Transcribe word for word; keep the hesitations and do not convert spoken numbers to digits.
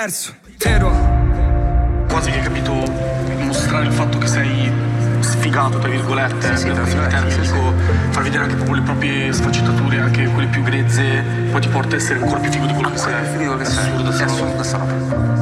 Quasi che hai capito, mostrare il fatto che sei sfigato, tra virgolette, sì, sì, per il termine, sì, dico, sì. Far vedere anche proprio le proprie sfaccettature, anche quelle più grezze, poi ti porta a essere ancora più figo di quello che sei. Figo che sei. Assurdo, è assurda sta roba.